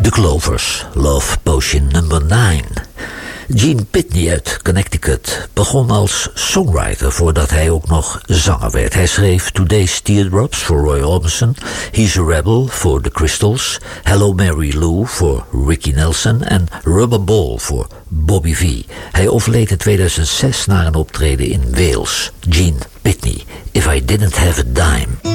The Clovers, Love Potion number 9. Gene Pitney uit Connecticut begon als songwriter voordat hij ook nog zanger werd. Hij schreef Today's Teardrops voor Roy Orbison, He's a Rebel voor The Crystals, Hello Mary Lou voor Ricky Nelson en Rubber Ball voor Bobby V. Hij overleed in 2006 na een optreden in Wales. Gene Pitney, If I Didn't Have a Dime.